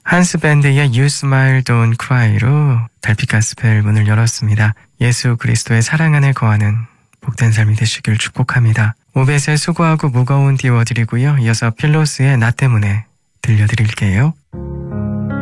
한스밴드의 You Smile Don't Cry로 달빛 가스펠 문을 열었습니다. 예수 그리스도의 사랑 안에 거하는 복된 삶이 되시길 축복합니다. 오벳의 수고하고 무거운 띄워드리고요. 이어서 필로스의 나 때문에 들려드릴게요.